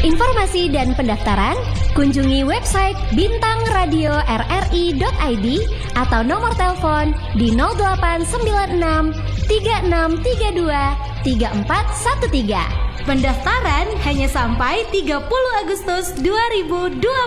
informasi dan pendaftaran, kunjungi website bintangradio.rri.id atau nomor telepon di 0896 3632 3413. Pendaftaran hanya sampai 30 Agustus 2020.